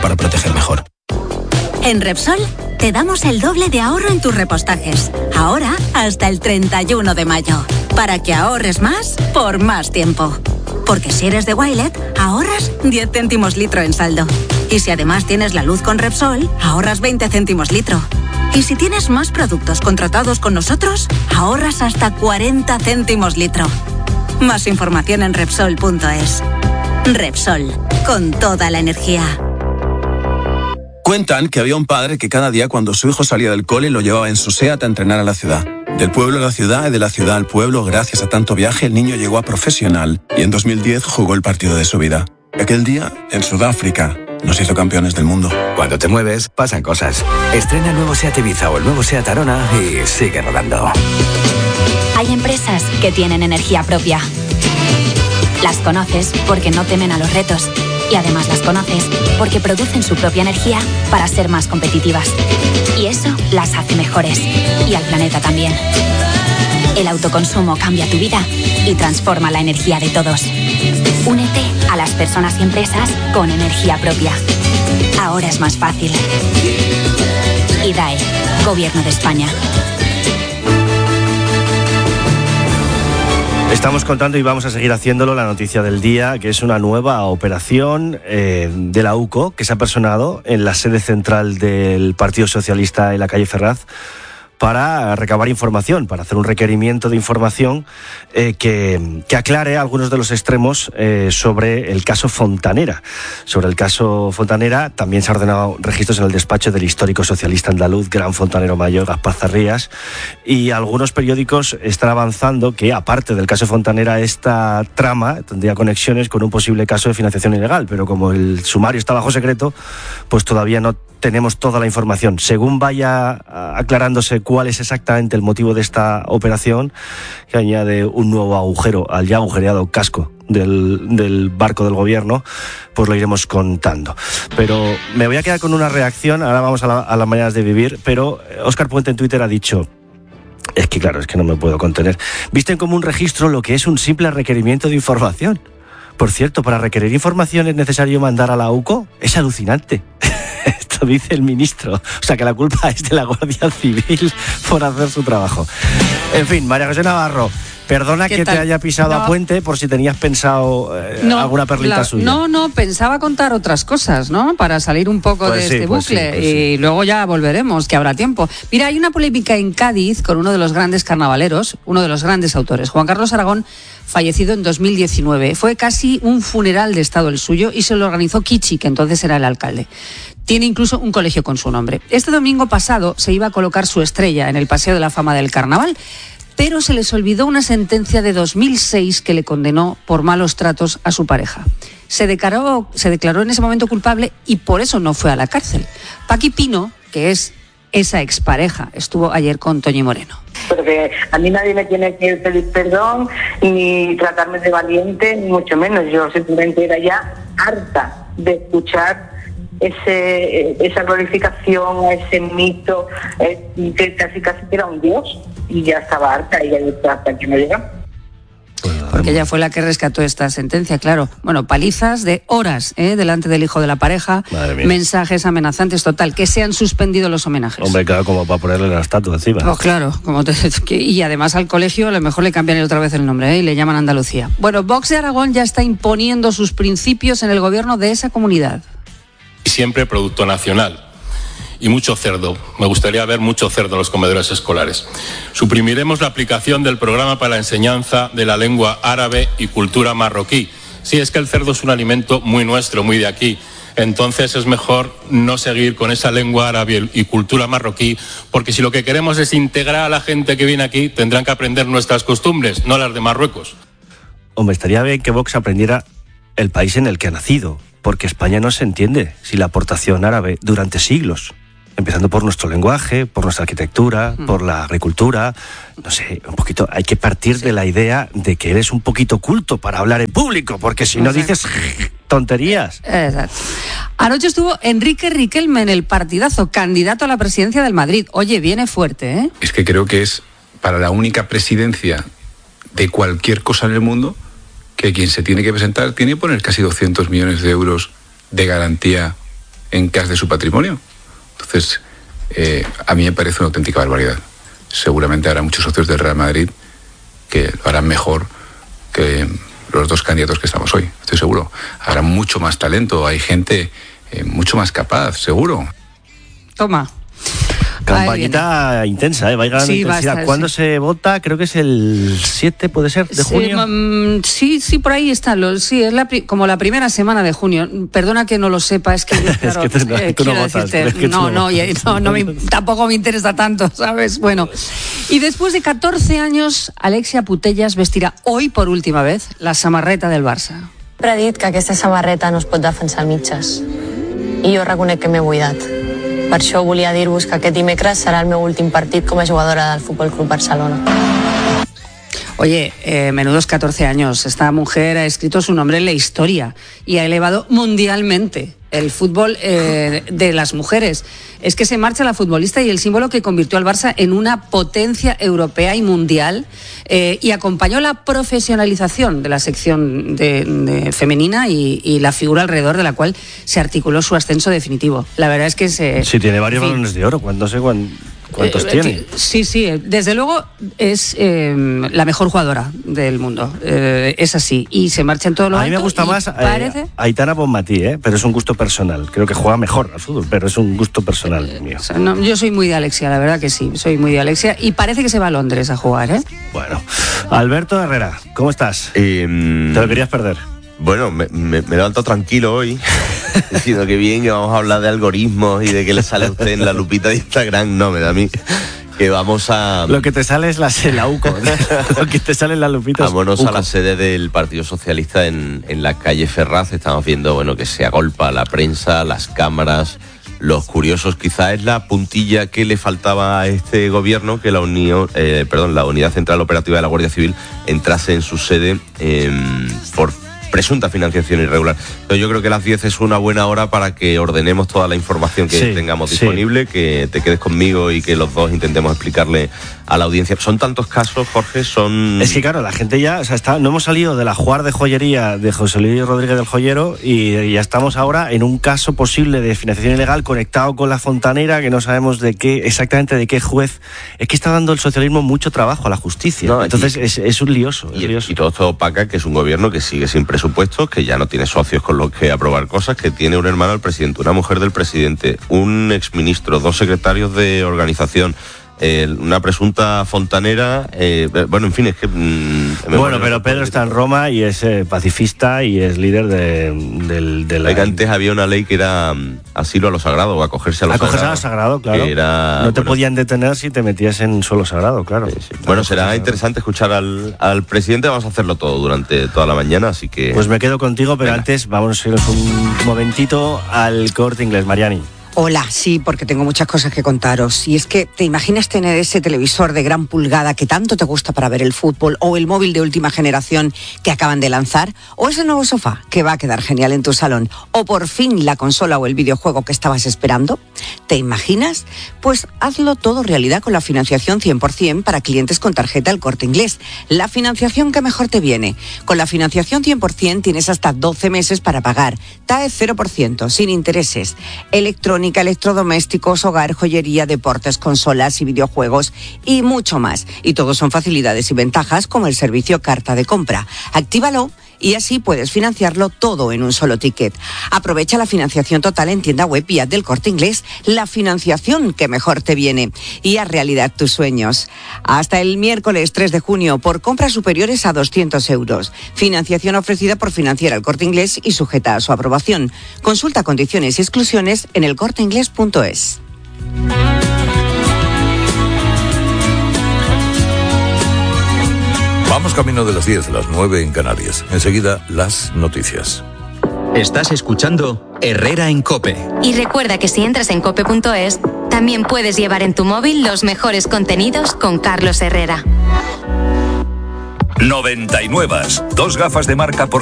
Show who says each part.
Speaker 1: para proteger mejor.
Speaker 2: En Repsol te damos el doble de ahorro en tus repostajes. Ahora hasta el 31 de mayo. Para que ahorres más por más tiempo. Porque si eres de Wilet, ahorras 10 céntimos litro en saldo. Y si además tienes la luz con Repsol, ahorras 20 céntimos litro. Y si tienes más productos contratados con nosotros, ahorras hasta 40 céntimos litro. Más información en Repsol.es. Repsol, con toda la energía.
Speaker 1: Cuentan que había un padre que cada día cuando su hijo salía del cole lo llevaba en su SEAT a entrenar a la ciudad. Del pueblo a la ciudad y de la ciudad al pueblo, gracias a tanto viaje, el niño llegó a profesional y en 2010 jugó el partido de su vida. Aquel día, en Sudáfrica, nos hizo campeones del mundo.
Speaker 3: Cuando te mueves, pasan cosas. Estrena el nuevo SEAT Ibiza o el nuevo SEAT Arona y sigue rodando.
Speaker 4: Hay empresas que tienen energía propia. Las conoces porque no temen a los retos. Y además las conoces porque producen su propia energía para ser más competitivas. Y eso las hace mejores. Y al planeta también. El autoconsumo cambia tu vida y transforma la energía de todos. Únete a las personas y empresas con energía propia. Ahora es más fácil. IDAE, Gobierno de España.
Speaker 5: Estamos contando y vamos a seguir haciéndolo la noticia del día, que es una nueva operación de la UCO que se ha personado en la sede central del Partido Socialista en la calle Ferraz para recabar información, para hacer un requerimiento de información que aclare algunos de los extremos sobre el caso Fontanera. Sobre el caso Fontanera también se han ordenado registros en el despacho del histórico socialista andaluz, gran fontanero mayor, Gaspar Zarrías, y algunos periódicos están avanzando que, aparte del caso Fontanera, esta trama tendría conexiones con un posible caso de financiación ilegal, pero como el sumario está bajo secreto, pues todavía no tenemos toda la información. Según vaya aclarándose cuál es exactamente el motivo de esta operación, que añade un nuevo agujero al ya agujereado casco del barco del gobierno, pues lo iremos contando. Pero me voy a quedar con una reacción, ahora vamos a las maneras de vivir, pero Óscar Puente en Twitter ha dicho: es que claro, es que no me puedo contener. Visten como un registro lo que es un simple requerimiento de información. Por cierto, para requerir información es necesario mandar a la UCO. Es alucinante. Esto dice el ministro. O sea, que la culpa es de la Guardia Civil por hacer su trabajo. En fin, María José Navarro, perdona que te haya pisado a Puente por si tenías pensado alguna perlita suya.
Speaker 6: No, pensaba contar otras cosas, ¿no? Para salir un poco de este bucle. Y luego ya volveremos, que habrá tiempo. Mira, hay una polémica en Cádiz con uno de los grandes carnavaleros, uno de los grandes autores, Juan Carlos Aragón, fallecido en 2019. Fue casi un funeral de Estado el suyo y se lo organizó Kichi, que entonces era el alcalde. Tiene incluso un colegio con su nombre. Este domingo pasado se iba a colocar su estrella en el Paseo de la Fama del Carnaval, pero se les olvidó una sentencia de 2006 que le condenó por malos tratos a su pareja. Se declaró en ese momento culpable y por eso no fue a la cárcel. Paqui Pino, que es esa expareja, estuvo ayer con Toñi Moreno.
Speaker 7: Porque a mí nadie me tiene que pedir perdón, ni tratarme de valiente, ni mucho menos. Yo simplemente era ya harta de escuchar esa glorificación, ese mito, que casi era un dios, y ya estaba harta, y ya hasta que no llegó.
Speaker 6: Porque ella fue la que rescató esta sentencia, claro. Bueno, palizas de horas delante del hijo de la pareja, mensajes amenazantes, total, que se han suspendido los homenajes.
Speaker 5: Hombre, claro, como para ponerle la estatua encima.
Speaker 6: Pues claro, y además al colegio a lo mejor le cambian otra vez el nombre y le llaman Andalucía. Bueno, Vox de Aragón ya está imponiendo sus principios en el gobierno de esa comunidad.
Speaker 8: Y siempre producto nacional. Y mucho cerdo. Me gustaría ver mucho cerdo en los comedores escolares. Suprimiremos la aplicación del programa para la enseñanza de la lengua árabe y cultura marroquí. Sí, es que el cerdo es un alimento muy nuestro, muy de aquí. Entonces es mejor no seguir con esa lengua árabe y cultura marroquí, porque si lo que queremos es integrar a la gente que viene aquí, tendrán que aprender nuestras costumbres, no las de Marruecos.
Speaker 5: Hombre, estaría bien que Vox aprendiera el país en el que ha nacido, porque España no se entiende sin la aportación árabe durante siglos. Empezando por nuestro lenguaje, por nuestra arquitectura, por la agricultura. No sé, un poquito, hay que partir de la idea de que eres un poquito culto para hablar en público, porque si no dices tonterías.
Speaker 6: Exacto. Anoche estuvo Enrique Riquelme en el partidazo, candidato a la presidencia del Madrid. Oye, viene fuerte, ¿eh?
Speaker 9: Es que creo que es para la única presidencia de cualquier cosa en el mundo que quien se tiene que presentar tiene que poner casi 200 millones de euros de garantía en cash de su patrimonio. Entonces, a mí me parece una auténtica barbaridad. Seguramente habrá muchos socios del Real Madrid que lo harán mejor que los dos candidatos que estamos hoy, estoy seguro. Habrá mucho más talento, hay gente mucho más capaz, seguro.
Speaker 6: Toma.
Speaker 5: Campañita intensa, va a llegar a la intensidad. ¿Cuándo se vota? Creo que es el 7, ¿puede ser? ¿De junio?
Speaker 6: Sí, por ahí está. Es como la primera semana de junio. Perdona que no lo sepa, es que yo, claro,
Speaker 5: es que tú no votas.
Speaker 6: tampoco me interesa tanto, ¿sabes? Bueno, y después de 14 años, Alexia Putellas vestirá hoy por última vez la samarreta del Barça.
Speaker 10: Sempre he dit que aquesta samarreta no es pot defensar a mitges. I jo reconec que m'he buidat. Per això volia dir-vos que aquest dimecres serà el meu últim partit com a jugadora del Fútbol Club Barcelona.
Speaker 6: Oye, menudos 14 años. Esta mujer ha escrito su nombre en la historia y ha elevado mundialmente el fútbol de las mujeres. Es que se marcha la futbolista y el símbolo que convirtió al Barça en una potencia europea y mundial y acompañó la profesionalización de la sección de femenina y la figura alrededor de la cual se articuló su ascenso definitivo. La verdad es que
Speaker 5: sí, tiene varios balones de oro, no sé ¿cuántos tiene?
Speaker 6: Sí, desde luego es la mejor jugadora del mundo, es así, y se marcha en todo lo alto.
Speaker 5: A mí me gusta más Aitana Bonmatí, pero es un gusto personal, creo que juega mejor al fútbol, pero es un gusto personal mío.
Speaker 6: No, yo soy muy de Alexia, la verdad que sí, soy muy de Alexia, y parece que se va a Londres a jugar, ¿eh?
Speaker 5: Bueno, Alberto Herrera, ¿cómo estás? ¿Te lo querías perder?
Speaker 11: Bueno, me he levantado tranquilo hoy, diciendo que bien, que vamos a hablar de algoritmos y de qué le sale a usted en la lupita de Instagram. No, me da a mí que vamos a...
Speaker 5: Lo que te sale es la UCO, lo que te sale en la lupita.
Speaker 11: Vámonos
Speaker 5: UCO.
Speaker 11: A la sede del Partido Socialista en la calle Ferraz. Estamos viendo, que se agolpa la prensa, las cámaras, los curiosos. Quizá es la puntilla que le faltaba a este gobierno, que la Unidad Central Operativa de la Guardia Civil entrase en su sede por presunta financiación irregular. Pero yo creo que las 10 es una buena hora para que ordenemos toda la información que tengamos disponible, que te quedes conmigo y que los dos intentemos explicarle a la audiencia. Son tantos casos, Jorge, Es
Speaker 5: que claro, la gente ya, no hemos salido de la Juar de joyería de José Luis Rodríguez del Joyero y ya estamos ahora en un caso posible de financiación ilegal conectado con la Fontanera, que no sabemos exactamente de qué juez. Es que está dando el socialismo mucho trabajo a la justicia. Entonces es un lioso.
Speaker 11: Y todo esto opaca que es un gobierno que sigue sin presupuestos, que ya no tiene socios con los que aprobar cosas, que tiene un hermano del presidente, una mujer del presidente, un exministro, 2 secretarios de organización, una presunta fontanera, en fin, es que...
Speaker 5: pero Pedro está en Roma y es pacifista y es líder de la...
Speaker 11: Antes había una ley que era asilo a lo sagrado, o acogerse a lo sagrado.
Speaker 5: Acogerse a lo sagrado, claro. No te podían detener si te metías en suelo sagrado, claro.
Speaker 11: Sí. Bueno, será interesante escuchar al presidente, vamos a hacerlo todo durante toda la mañana, así que...
Speaker 5: Pues me quedo contigo, pero antes vamos a irnos un momentito al Corte Inglés. Mariani.
Speaker 12: Hola, sí, porque tengo muchas cosas que contaros. Y es que, ¿te imaginas tener ese televisor de gran pulgada que tanto te gusta para ver el fútbol? ¿O el móvil de última generación que acaban de lanzar? ¿O ese nuevo sofá que va a quedar genial en tu salón? ¿O por fin la consola o el videojuego que estabas esperando? ¿Te imaginas? Pues hazlo todo realidad con la financiación 100% para clientes con tarjeta El Corte Inglés. La financiación que mejor te viene. Con la financiación 100% tienes hasta 12 meses para pagar. TAE 0%, sin intereses. Electrodomésticos, hogar, joyería, deportes, consolas y videojuegos y mucho más. Y todo son facilidades y ventajas como el servicio carta de compra. Actívalo y así puedes financiarlo todo en un solo ticket. Aprovecha la financiación total en tienda web y app del Corte Inglés, la financiación que mejor te viene, y haz realidad tus sueños. Hasta el miércoles 3 de junio por compras superiores a 200 euros. Financiación ofrecida por Financiera El Corte Inglés y sujeta a su aprobación. Consulta condiciones y exclusiones en elcorteinglés.es.
Speaker 13: Vamos camino de las 10, las 9 en Canarias. Enseguida, las noticias.
Speaker 14: Estás escuchando Herrera en COPE.
Speaker 4: Y recuerda que si entras en cope.es, también puedes llevar en tu móvil los mejores contenidos con Carlos Herrera.
Speaker 13: 99. 2 gafas de marca por